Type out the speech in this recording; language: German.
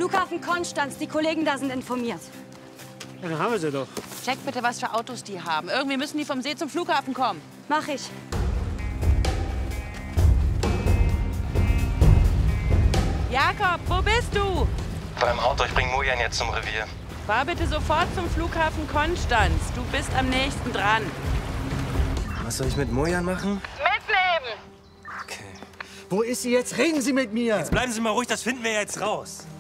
Flughafen Konstanz. Die Kollegen da sind informiert. Ja, dann haben wir sie doch. Check bitte, was für Autos die haben. Irgendwie müssen die vom See zum Flughafen kommen. Mach ich. Jakob, wo bist du? Beim Auto, ich bring Mojan jetzt zum Revier. Fahr bitte sofort zum Flughafen Konstanz. Du bist am nächsten dran. Was soll ich mit Mojan machen? Mitnehmen! Okay. Wo ist sie jetzt? Reden Sie mit mir! Bleiben Sie mal ruhig, das finden wir jetzt raus.